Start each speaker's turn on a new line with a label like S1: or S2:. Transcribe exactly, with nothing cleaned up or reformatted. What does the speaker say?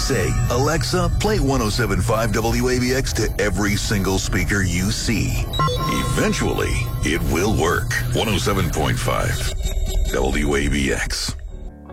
S1: say, Alexa, play one oh seven point five W A B X to every single speaker you see. Eventually, it will work. one oh seven point five W A B X.